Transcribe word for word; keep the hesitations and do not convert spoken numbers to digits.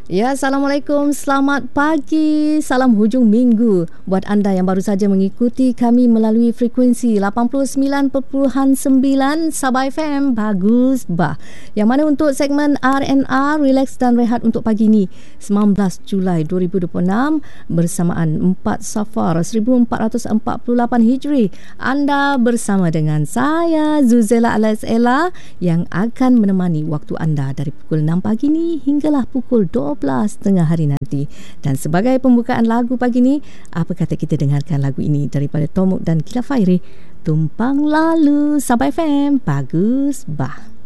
Ya, Assalamualaikum, selamat pagi, salam hujung minggu buat anda yang baru saja mengikuti kami melalui frekuensi lapan puluh sembilan perpuluhan sembilan Sabah F M, Bagus Bah. Yang mana untuk segmen R and R, Relax dan Rehat untuk pagi ini, sembilan belas Julai dua ribu dua puluh enam bersamaan empat Safar seribu empat ratus empat puluh lapan Hijri. Anda bersama dengan saya, Zuzela alias Ella, yang akan menemani waktu anda dari pukul enam pagi ni hinggalah pukul dua belas tengah hari nanti. Dan sebagai pembukaan lagu pagi ni, apa kata kita dengarkan lagu ini daripada Tomok dan Kila Fairi, Tumpang Lalu, Sabah F M, Bagus Bah.